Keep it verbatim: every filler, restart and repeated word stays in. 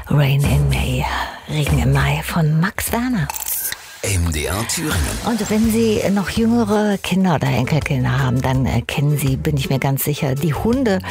Rain in May, Regen im Mai von Max Werner. M D R Thüringen. Und wenn Sie noch jüngere Kinder oder Enkelkinder haben, dann kennen Sie, bin ich mir ganz sicher, die Hunde